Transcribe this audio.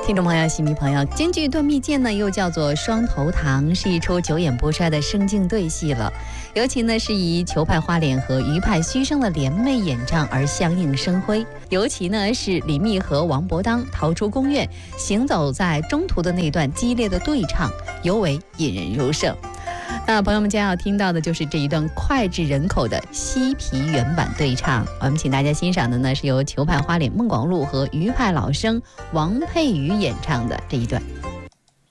听众朋友、戏迷朋友，京剧《断蜜剑》呢，又叫做《双头堂》，是一出久演不衰的生境对戏了。尤其呢，是以裘派花脸和余派虚声的联袂演唱而相映生辉。尤其呢，是李密和王伯当逃出宫院，行走在中途的那段激烈的对唱，尤为引人入胜。那朋友们将要听到的就是这一段脍炙人口的西皮原版对唱。我们请大家欣赏的呢，是由裘派花脸孟广禄和余派老生王佩瑜演唱的这一段。